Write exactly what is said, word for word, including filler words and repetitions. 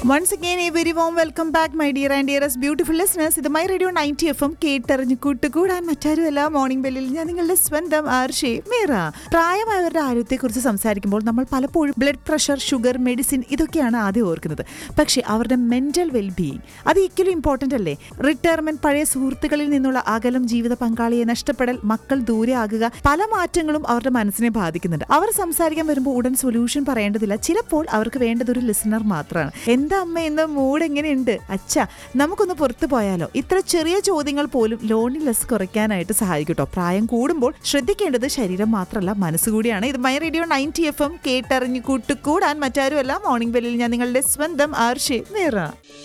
Once again, a very warm welcome back, my dear and dearest beautiful listeners. ഇത് my radio ninety F M കേട്ടറിഞ്ഞ് കൂട്ടുകൂടാൻ മറ്റാരുമല്ല morning ബെല്ലിൽ ഞാൻ നിങ്ങളുടെ സ്വന്തം ആർഷേ മീറ. പ്രായമായവരുടെ ആരോഗ്യത്തെക്കുറിച്ച് സംസാരിക്കുമ്പോൾ നമ്മൾ പലപ്പോഴും ബ്ലഡ് പ്രഷർ, ഷുഗർ, മെഡിസിൻ ഇതൊക്കെയാണ് ആദ്യം ഓർക്കുന്നത്. പക്ഷേ അവരുടെ മെന്റൽ വെൽബീയിങ് അത് ഈക്വലി ഇമ്പോർട്ടൻ്റ് അല്ലേ? റിട്ടയർമെന്റ്, പഴയ സുഹൃത്തുക്കളിൽ നിന്നുള്ള അകലം, ജീവിത പങ്കാളിയെ നഷ്ടപ്പെടൽ, മക്കൾ ദൂരെ ആകുക, പല മാറ്റങ്ങളും അവരുടെ മനസ്സിനെ ബാധിക്കുന്നുണ്ട്. അവർ സംസാരിക്കാൻ വരുമ്പോൾ ഉടൻ സൊല്യൂഷൻ പറയേണ്ടതില്ല. ചിലപ്പോൾ അവർക്ക് വേണ്ടത് ഒരു ലിസണർ മാത്രമാണ്. എന്താ അമ്മ ഇന്ന് മൂഡ് എങ്ങനെയുണ്ട്? അച്ഛാ നമുക്കൊന്ന് പുറത്തു പോയാലോ? ഇത്ര ചെറിയ ചോദ്യങ്ങൾ പോലും ലോൺലിനെസ് കുറയ്ക്കാനായിട്ട് സഹായിക്കും കേട്ടോ. പ്രായം കൂടുമ്പോൾ ശ്രദ്ധിക്കേണ്ടത് ശരീരം മാത്രമല്ല, മനസ്സുകൂടിയാണ്. ഇത് my radio ninety F M കേട്ടറിഞ്ഞു കൂട്ടുകൂടാൻ മറ്റാരുമല്ല മോർണിംഗ് ബെല്ലിൽ ഞാൻ നിങ്ങളുടെ സ്വന്തം ആർഷേ മീറ.